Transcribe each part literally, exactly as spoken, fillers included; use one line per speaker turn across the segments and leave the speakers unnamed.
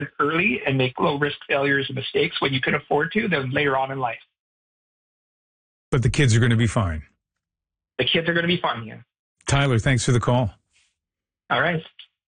early and make low-risk failures and mistakes when you can afford to than later on in life.
But the kids are going to be fine.
The kids are going to be fine, yeah.
Tyler, thanks for the call.
All right.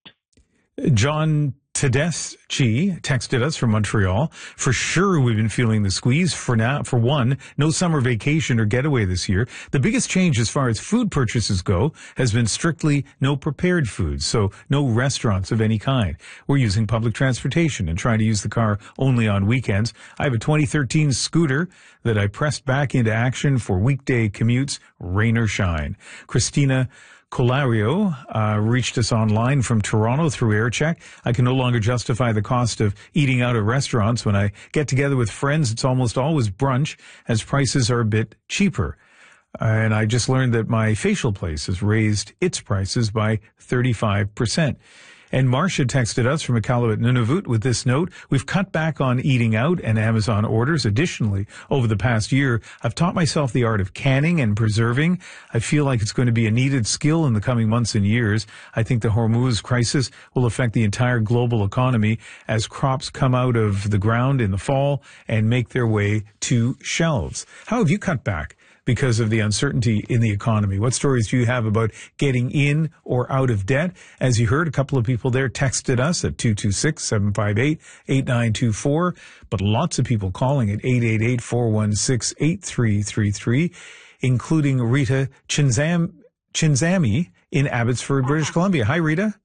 John Tedeschi texted us from Montreal. For sure, we've been feeling the squeeze. For now, for one, no summer vacation or getaway this year. The biggest change as far as food purchases go has been strictly no prepared foods, so no restaurants of any kind. We're using public transportation and trying to use the car only on weekends. I have a twenty thirteen scooter that I pressed back into action for weekday commutes, rain or shine. Christina Colario uh, reached us online from Toronto through AirCheck. I can no longer justify the cost of eating out at restaurants. When I get together with friends, it's almost always brunch, as prices are a bit cheaper. Uh, and I just learned that my facial place has raised its prices by thirty-five percent. And Marcia texted us from Iqaluit Nunavut with this note: we've cut back on eating out and Amazon orders. Additionally, over the past year, I've taught myself the art of canning and preserving. I feel like it's going to be a needed skill in the coming months and years. I think the Hormuz crisis will affect the entire global economy as crops come out of the ground in the fall and make their way to shelves. How have you cut back because of the uncertainty in the economy? What stories do you have about getting in or out of debt? As you heard, a couple of people there texted us at two two six, seven five eight, eight nine two four, but lots of people calling at eight eight eight, four one six, eight three three three, including Rita Chinzam, Chinzami in Abbotsford, British Columbia. Hi, Rita.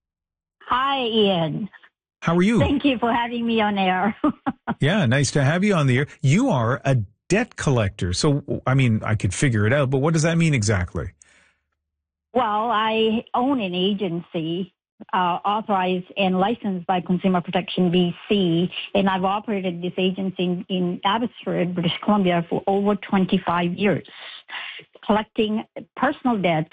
Hi, Ian.
How are you?
Thank you for having me on air.
Yeah, nice to have you on the air. You are a debt collector. So, I mean, I could figure it out, but what does that mean exactly?
Well, I own an agency uh, authorized and licensed by Consumer Protection B C, and I've operated this agency in, in Abbotsford, British Columbia for over twenty-five years, collecting personal debts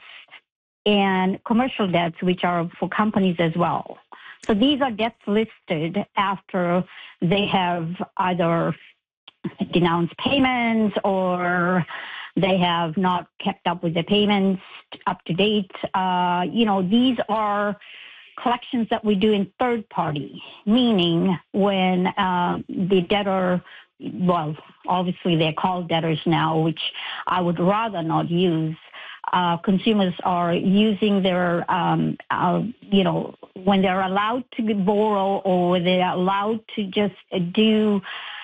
and commercial debts, which are for companies as well. So these are debts listed after they have either denounce payments or they have not kept up with the payments up to date. Uh, you know, these are collections that we do in third party, meaning when uh, the debtor, well, obviously they're called debtors now, which I would rather not use. Uh, consumers are using their, um, uh, you know, when they're allowed to borrow or they're allowed to just do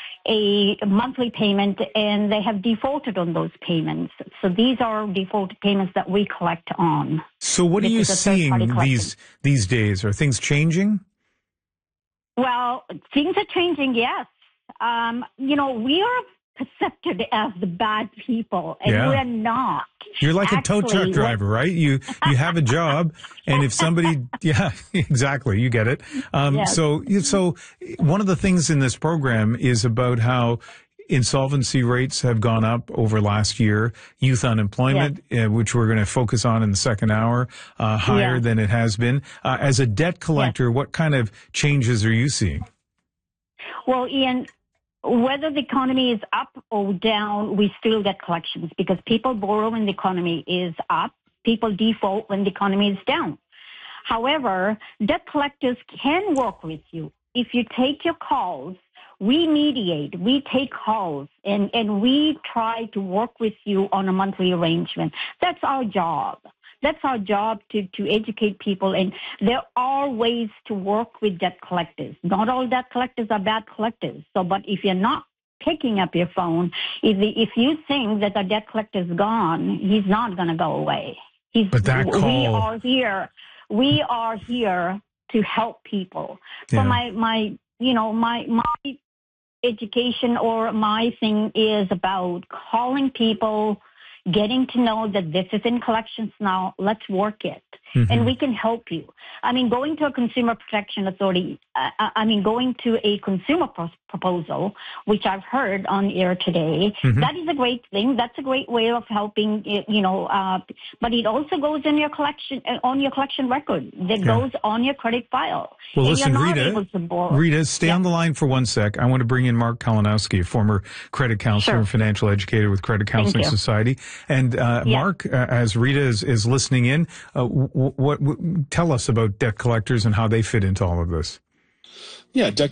a monthly payment and they have defaulted on those payments. So these are defaulted payments that we collect on.
So what are you seeing these these days? Are things changing?
Well, things are changing, yes. Um, you know, we are accepted as the bad people, and
yeah.
we're not.
You're like
Actually,
a tow truck driver, right? You you have a job, and if somebody, yeah, exactly, you get it. Um, yes. So so one of the things in this program is about how insolvency rates have gone up over last year, youth unemployment, yes. uh, which we're going to focus on in the second hour, uh, higher yes. than it has been. Uh, as a debt collector, yes. what kind of changes are you seeing?
Well, Ian, whether the economy is up or down, we still get collections because people borrow when the economy is up. People default when the economy is down. However, debt collectors can work with you. If you take your calls, we mediate, we take calls, and, and we try to work with you on a monthly arrangement. That's our job. That's our job to, to educate people. And there are ways to work with debt collectors. Not all debt collectors are bad collectors. So, but if you're not picking up your phone, if, the, if you think that the debt collector's gone, he's not going to go away. He's,
but that call...
We are here. We are here to help people. So yeah. my, my, you know, my, my education or my thing is about calling people, getting to know that this is in collections now, let's work it. Mm-hmm. And we can help you. I mean, going to a Consumer Protection Authority, uh, I mean, going to a consumer pro- proposal, which I've heard on air today, mm-hmm. that is a great thing. That's a great way of helping, you know, uh, but it also goes in your collection, on your collection record. That yeah. goes on your credit file.
Well,
and
listen,
you're not
Rita,
able to borrow.
Rita, stay
yeah.
on the line for one sec. I want to bring in Mark Kalinowski, a former credit counselor
sure.
and financial educator with Credit Counseling Society. And uh, yeah. Mark, uh, as Rita is, is listening in, uh, w- what, what tell us about debt collectors and how they fit into all of this.
Yeah,